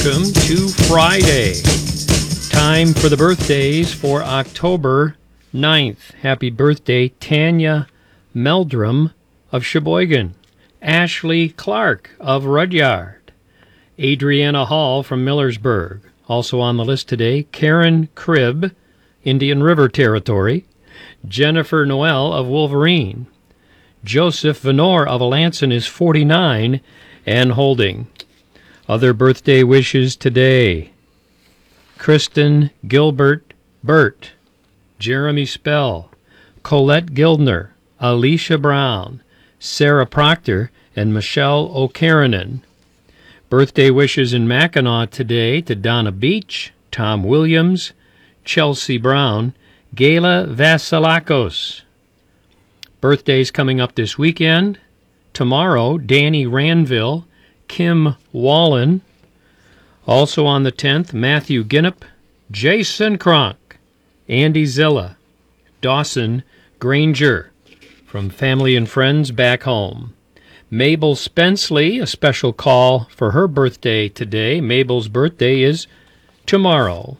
welcome to Friday. Time for the birthdays for October 9th. Happy birthday, Tanya Meldrum of Sheboygan, Ashley Clark of Rudyard, Adriana Hall from Millersburg. Also on the list today, Karen Cribb, Indian River Territory, Jennifer Noel of Wolverine, Joseph Venor of Alanson is 49 and holding. Other birthday wishes today: Kristen Gilbert Burt, Jeremy Spell, Colette Gildner, Alicia Brown, Sarah Proctor, and Michelle O'Karanen. Birthday wishes in Mackinac today to Donna Beach, Tom Williams, Chelsea Brown, Gayla Vasilakos. Birthdays coming up this weekend. Tomorrow, Danny Ranville, Kim Wallen. Also on the 10th, Matthew Ginnip, Jason Kronk, Andy Zilla, Dawson Granger from family and friends back home. Mabel Spenceley, a special call for her birthday today. Mabel's birthday is tomorrow.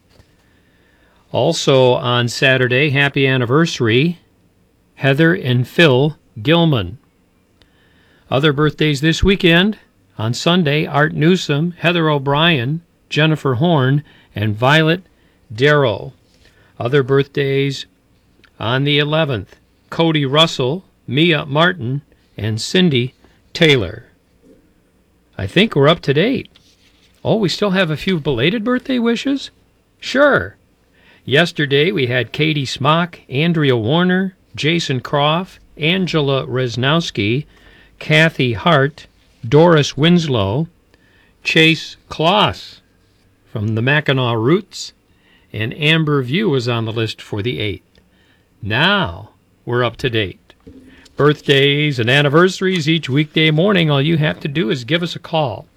Also on Saturday, happy anniversary, Heather and Phil Gilman. Other birthdays this weekend: on Sunday, Art Newsom, Heather O'Brien, Jennifer Horn, and Violet Darrow. Other birthdays on the 11th, Cody Russell, Mia Martin, and Cindy Taylor. I think we're up to date. Oh, we still have a few belated birthday wishes? Sure. Yesterday we had Katie Smock, Andrea Warner, Jason Croft, Angela Resnowski, Kathy Hart, Doris Winslow, Chase Kloss from the Mackinac Roots, and Amber View was on the list for the 8th. Now we're up to date. Birthdays and anniversaries each weekday morning. All you have to do is give us a call,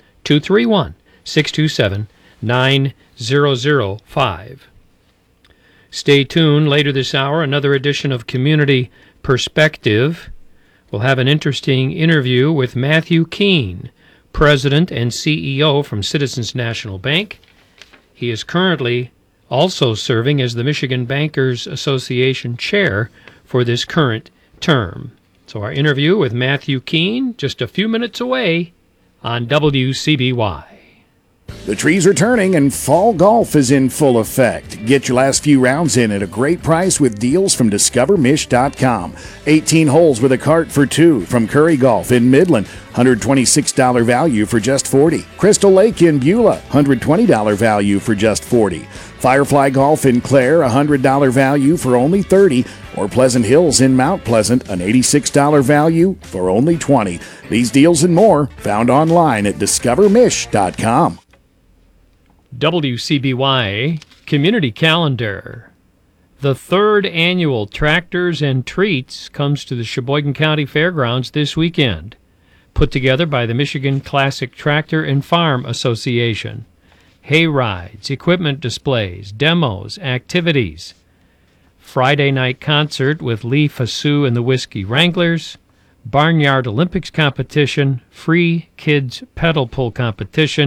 231-627-9005. Stay tuned. Later this hour, another edition of Community Perspective. We'll have an interesting interview with Matthew Keene, President and CEO from Citizens National Bank. He is currently also serving as the Michigan Bankers Association Chair for this current term. So our interview with Matthew Keene, just a few minutes away on WCBY. The trees are turning and fall golf is in full effect. Get your last few rounds in at a great price with deals from DiscoverMish.com. 18 holes with a cart for two from Curry Golf in Midland. $126 value for just $40. Crystal Lake in Beulah, $120 value for just $40. Firefly Golf in Clare, $100 value for only $30. Or Pleasant Hills in Mount Pleasant, an $86 value for only $20. These deals and more found online at DiscoverMish.com. WCBY Community Calendar. The third annual Tractors and Treats comes to the Sheboygan County Fairgrounds this weekend, put together by the Michigan Classic Tractor and Farm Association. Hay rides, equipment displays, demos, activities. Friday night concert with Lee Fasu and the Whiskey Wranglers. Barnyard Olympics competition, free kids pedal pull competition,